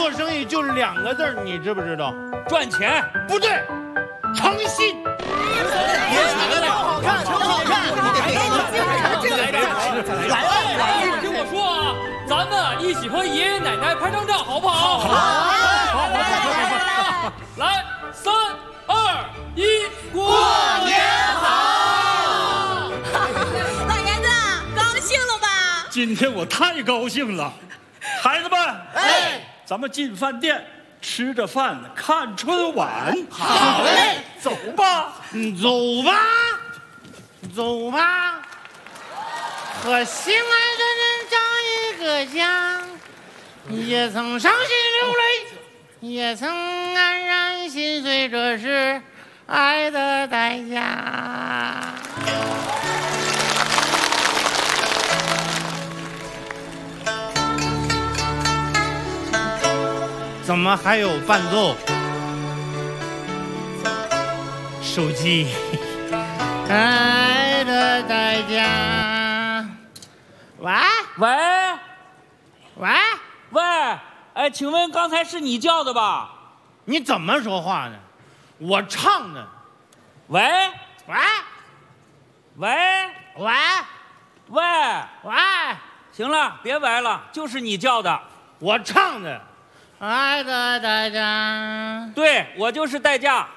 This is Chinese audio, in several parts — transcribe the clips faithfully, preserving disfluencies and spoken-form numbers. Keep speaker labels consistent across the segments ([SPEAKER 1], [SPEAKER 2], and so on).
[SPEAKER 1] 做生意就两个字儿，你知不知道？
[SPEAKER 2] 赚钱。
[SPEAKER 1] 不对，诚信。
[SPEAKER 3] 超好看，超好看！来来，
[SPEAKER 2] 听我说啊，咱们一起和爷爷奶奶拍张照，好不好？
[SPEAKER 3] 好啊！好，好，
[SPEAKER 2] 来，三二一，过
[SPEAKER 3] 年好！老爷子，高兴了吧？
[SPEAKER 4] 今天我太高兴了，孩子们，哎，咱们进饭店。吃着饭看春晚，
[SPEAKER 3] 好嘞，
[SPEAKER 4] 走吧，
[SPEAKER 1] 嗯，走吧，走吧，和心爱的人长一个家，也曾伤心流泪，也曾黯然心碎，这是爱的代价。怎么还有伴奏？手机，爱的代价。喂
[SPEAKER 2] 喂
[SPEAKER 1] 喂
[SPEAKER 2] 喂，哎，请问刚才是你叫的吧？
[SPEAKER 1] 你怎么说话呢？我唱的。
[SPEAKER 2] 喂
[SPEAKER 1] 喂
[SPEAKER 2] 喂
[SPEAKER 1] 喂
[SPEAKER 2] 喂，
[SPEAKER 1] 喂，
[SPEAKER 2] 行了，别喂了，就是你叫的。
[SPEAKER 1] 我唱的。爱的代价，
[SPEAKER 2] 对，我就是代驾。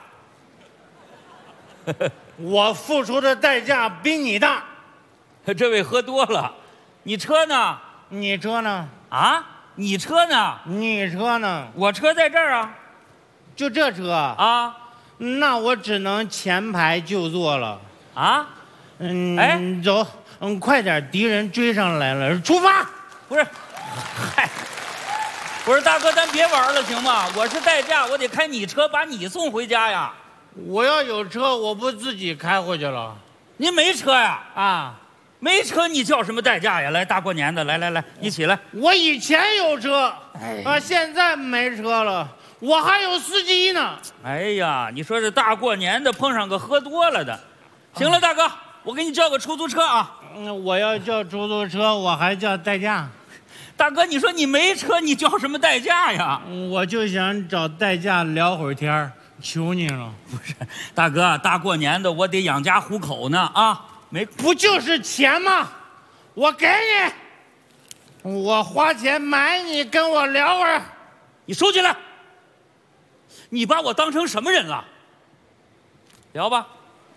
[SPEAKER 1] 我付出的代价比你大。
[SPEAKER 2] 这位喝多了，你车呢？
[SPEAKER 1] 你车呢？
[SPEAKER 2] 啊，你车呢？
[SPEAKER 1] 你车呢？
[SPEAKER 2] 我车在这儿啊。
[SPEAKER 1] 就这车
[SPEAKER 2] 啊？
[SPEAKER 1] 那我只能前排就坐了。
[SPEAKER 2] 啊？
[SPEAKER 1] 嗯，
[SPEAKER 2] 哎，
[SPEAKER 1] 走，嗯，快点，敌人追上来了，出发！
[SPEAKER 2] 不是，嗨。不是大哥，咱别玩了行吗？我是代驾，我得开你车把你送回家呀。
[SPEAKER 1] 我要有车，我不自己开回去了。
[SPEAKER 2] 您没车呀？
[SPEAKER 1] 啊，
[SPEAKER 2] 没车你叫什么代驾呀？来，大过年的，来来来，一起来。
[SPEAKER 1] 我以前有车，哎、啊，现在没车了，我还有司机呢。
[SPEAKER 2] 哎呀，你说这大过年的碰上个喝多了的，行了，大哥，我给你叫个出租车啊。
[SPEAKER 1] 嗯，我要叫出租车，我还叫代驾。
[SPEAKER 2] 大哥，你说你没车，你叫什么代驾呀？
[SPEAKER 1] 我就想找代驾聊会儿天儿，求你了。
[SPEAKER 2] 不是，大哥，大过年的我得养家糊口呢啊！没，
[SPEAKER 1] 不就是钱吗？我给你，我花钱买你，跟我聊会儿。
[SPEAKER 2] 你收起来。你把我当成什么人了？聊吧。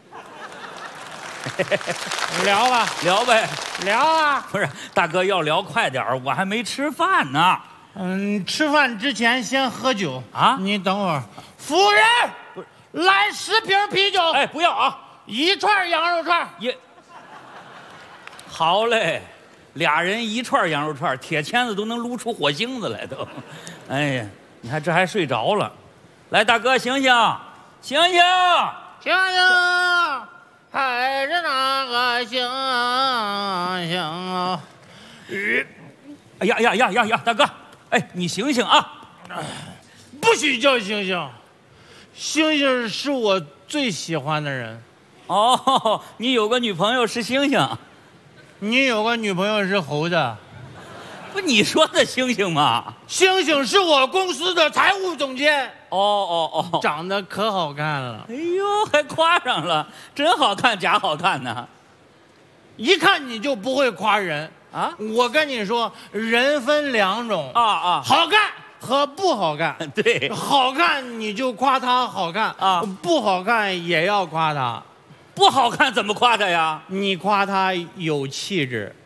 [SPEAKER 1] 聊吧，
[SPEAKER 2] 聊呗，
[SPEAKER 1] 聊啊！
[SPEAKER 2] 不是，大哥要聊快点儿，我还没吃饭呢。
[SPEAKER 1] 嗯，吃饭之前先喝酒
[SPEAKER 2] 啊！
[SPEAKER 1] 你等会儿，服务员，来十瓶啤酒。
[SPEAKER 2] 哎，不要啊！
[SPEAKER 1] 一串羊肉串
[SPEAKER 2] 也好嘞，俩人一串羊肉串，铁签子都能撸出火星子来都。哎呀，你看这还睡着了。来，大哥，醒醒，醒醒，
[SPEAKER 1] 醒醒！还是那个星星啊！
[SPEAKER 2] 哎呀呀呀呀呀，大哥，哎，你醒醒啊！
[SPEAKER 1] 不许叫星星，星星是我最喜欢的人。
[SPEAKER 2] 哦，你有个女朋友是星星，
[SPEAKER 1] 你有个女朋友是猴子。
[SPEAKER 2] 不，你说的星星吗？
[SPEAKER 1] 星星是我公司的财务总监。
[SPEAKER 2] 哦哦哦，
[SPEAKER 1] 长得可好看了。
[SPEAKER 2] 哎呦，还夸上了，真好看，假好看呢？
[SPEAKER 1] 一看你就不会夸人
[SPEAKER 2] 啊！
[SPEAKER 1] 我跟你说，人分两种
[SPEAKER 2] 啊啊，
[SPEAKER 1] 好看和不好看。
[SPEAKER 2] 对，
[SPEAKER 1] 好看你就夸他好看
[SPEAKER 2] 啊，
[SPEAKER 1] 不好看也要夸他。
[SPEAKER 2] 不好看怎么夸他呀？
[SPEAKER 1] 你夸他有气质。